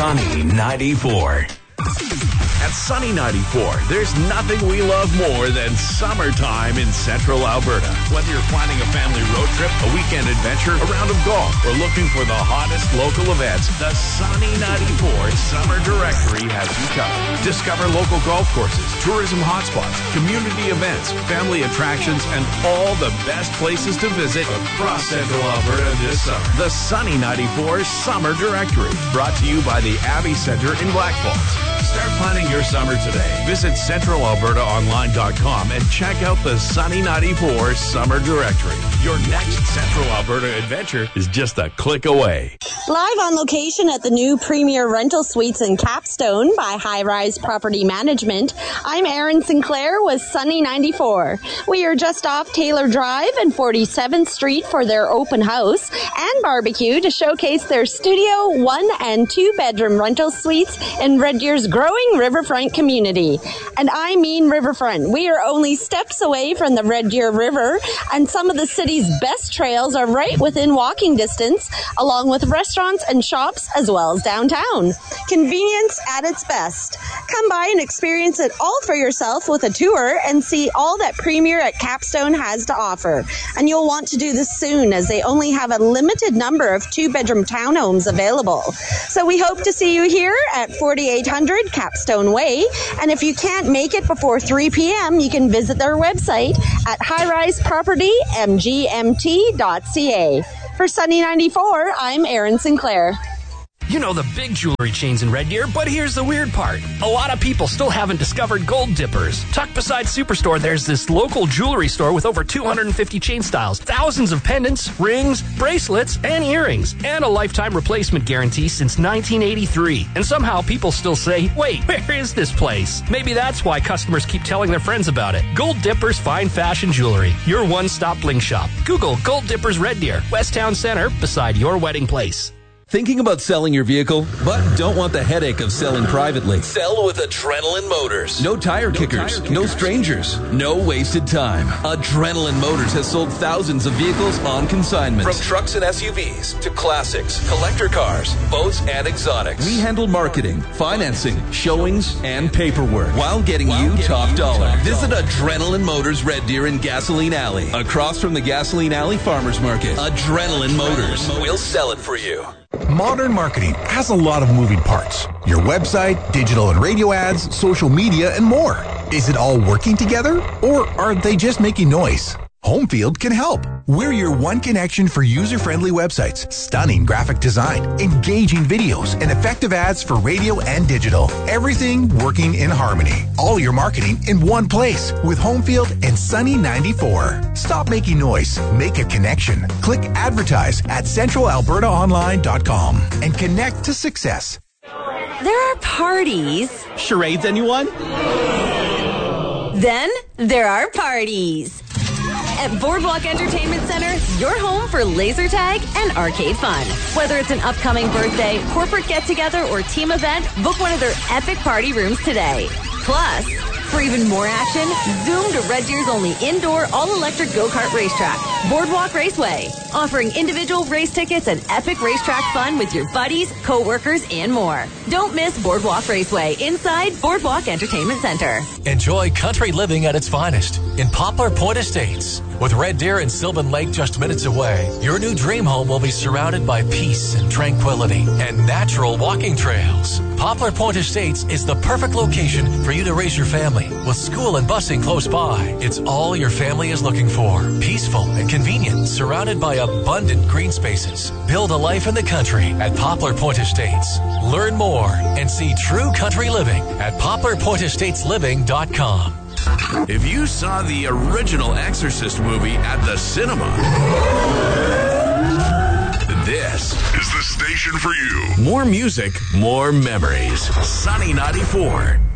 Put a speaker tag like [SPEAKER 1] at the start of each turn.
[SPEAKER 1] Sunny 94. At Sunny 94, there's nothing we love more than summertime in Central Alberta. Whether you're planning a family road trip, a weekend adventure, a round of golf, or looking for the hottest local events, the Sunny 94 Summer Directory has you covered. Discover local golf courses, tourism hotspots, community events, family attractions, and all the best places to visit across Central Alberta this summer. The Sunny 94 Summer Directory, brought to you by the Abbey Centre in Black Falls. Start planning your summer today. Visit CentralAlbertaOnline.com and check out the Sunny 94 Summer Directory. Your next Central Alberta adventure is just a click away.
[SPEAKER 2] Live on location at the new Premier Rental Suites in Capstone by High Rise Property Management, I'm Erin Sinclair with Sunny 94. We are just off Taylor Drive and 47th Street for their open house and barbecue to showcase their studio 1 and 2 bedroom rental suites in Red Deer's growing riverfront community. And I mean riverfront. We are only steps away from the Red Deer River, and some of the city's best trails are right within walking distance, along with restaurants and shops as well as downtown. Convenience at its best. Come by and experience it all for yourself with a tour and see all that Premier at Capstone has to offer. And you'll want to do this soon, as they only have a limited number of 2-bedroom townhomes available. So we hope to see you here at 4800 Capstone Way, and if you can't make it before 3 p.m., you can visit their website at highrisepropertymgmt.ca. For Sunny 94, I'm Erin Sinclair.
[SPEAKER 3] You know the big jewelry chains in Red Deer, but here's the weird part. A lot of people still haven't discovered Gold Dippers. Tucked beside Superstore, there's this local jewelry store with over 250 chain styles, thousands of pendants, rings, bracelets, and earrings, and a lifetime replacement guarantee since 1983. And somehow people still say, wait, where is this place? Maybe that's why customers keep telling their friends about it. Gold Dippers Fine Fashion Jewelry, your one-stop bling shop. Google Gold Dippers Red Deer, West Town Center, beside your wedding place.
[SPEAKER 4] Thinking about selling your vehicle, but don't want the headache of selling privately? Sell with Adrenaline Motors. No tire kickers, no strangers, no wasted time. Adrenaline Motors has sold thousands of vehicles on consignment. From trucks and SUVs to classics, collector cars, boats, and exotics. We handle marketing, financing, showings, and paperwork while getting you top dollar. Visit Adrenaline Motors Red Deer in Gasoline Alley, across from the Gasoline Alley Farmers Market. Adrenaline Motors. We'll sell it for you.
[SPEAKER 5] Modern marketing has a lot of moving parts. Your website, digital and radio ads, social media, and more. Is it all working together, or are they just making noise? Homefield can help. We're your one connection for user-friendly websites, stunning graphic design, engaging videos, and effective ads for radio and digital. Everything working in harmony. All your marketing in one place with Homefield and Sunny 94. Stop making noise. Make a connection. Click advertise at centralalbertaonline.com and connect to success.
[SPEAKER 6] There are parties.
[SPEAKER 7] Charades, anyone?
[SPEAKER 6] Then there are parties. At Boardwalk Entertainment Center, your home for laser tag and arcade fun. Whether it's an upcoming birthday, corporate get-together, or team event, book one of their epic party rooms today. Plus, for even more action, zoom to Red Deer's only indoor all-electric go-kart racetrack, Boardwalk Raceway, offering individual race tickets and epic racetrack fun with your buddies, co-workers, and more. Don't miss Boardwalk Raceway inside Boardwalk Entertainment Center.
[SPEAKER 8] Enjoy country living at its finest in Poplar Point Estates. With Red Deer and Sylvan Lake just minutes away, your new dream home will be surrounded by peace and tranquility and natural walking trails. Poplar Point Estates is the perfect location for you to raise your family with school and busing close by. It's all your family is looking for. Peaceful and convenient, surrounded by abundant green spaces. Build a life in the country at Poplar Point Estates. Learn more and see true country living at poplarpointestatesLiving.com.
[SPEAKER 1] If you saw the original Exorcist movie at the cinema, this is the station for you. More music, more memories. Sunny 94.